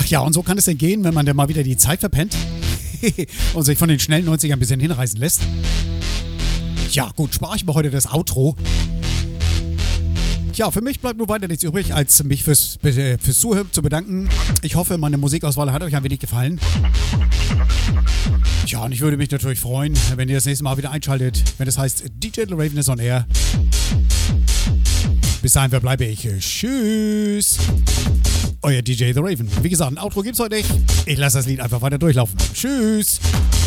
Ja, und so kann es denn gehen, wenn man dann mal wieder die Zeit verpennt und sich von den schnellen 90ern ein bisschen hinreißen lässt. Ja, gut, spare ich mir heute das Outro. Ja, für mich bleibt nur weiter nichts übrig, als mich fürs Zuhören zu bedanken. Ich hoffe, meine Musikauswahl hat euch ein wenig gefallen. Ja, und ich würde mich natürlich freuen, wenn ihr das nächste Mal wieder einschaltet, wenn es heißt DJ The Raven is on Air. Bis dahin verbleibe ich. Tschüss. Euer DJ The Raven. Wie gesagt, ein Outro gibt's heute nicht. Ich lasse das Lied einfach weiter durchlaufen. Tschüss.